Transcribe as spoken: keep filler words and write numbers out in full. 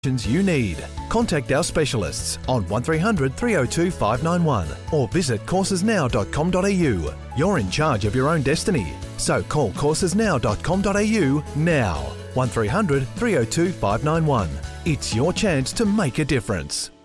you need. Contact our specialists on one three hundred three oh two five nine one or visit courses now dot com dot a u. You're in charge of your own destiny, so call courses now dot com dot a u now. one three hundred three oh two five nine one. It's your chance to make a difference.